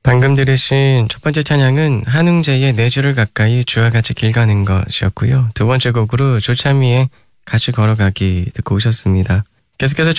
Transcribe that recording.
방금 들으신 첫 번째 찬양은 한웅재의 네 줄을 가까이 주와 같이 길 가는 것이었고요. 두 번째 곡으로 조찬미의 같이 걸어가기 듣고 오셨습니다. 계속해서